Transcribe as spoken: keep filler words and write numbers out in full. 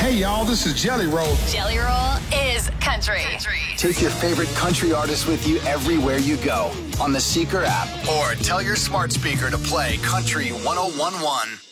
Hey, y'all, this is Jelly Roll. Jelly Roll is country. country. Take your favorite country artists with you everywhere you go on the Seeker app or tell your smart speaker to play Country one oh one one.